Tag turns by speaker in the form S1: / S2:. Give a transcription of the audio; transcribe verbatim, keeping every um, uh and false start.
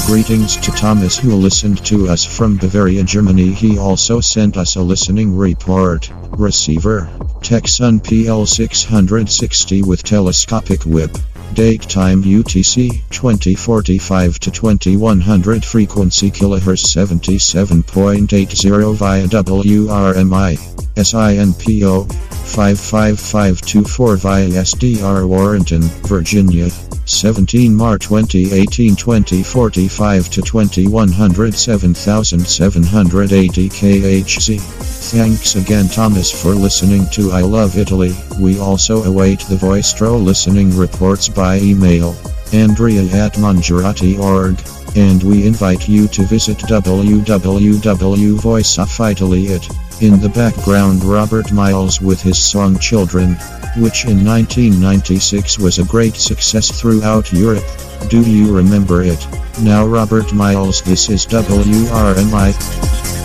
S1: Greetings to Thomas who listened to us from Bavaria, Germany. He also sent us a listening report. Receiver Texan P L six sixty with telescopic whip. Date time U T C twenty forty-five to twenty-one hundred. Frequency kilohertz seventy-seven point eight zero via W R M I. S I N P O five five five two four via S D R Warrenton, Virginia. seventeen March twenty eighteen. Twenty forty-five to twenty-one hundred. Seven thousand seven hundred eighty K H Z. Thanks again Thomas for listening to I Love Italy. We also await the Voistro listening reports by email. Andrea at Mangiarati dot org. And we invite you to visit w w w dot voice of italy dot it. In the background, Robert Miles with his song Children, which in nineteen ninety-six was a great success throughout Europe. Do you remember it? Now Robert Miles, this is W R M I.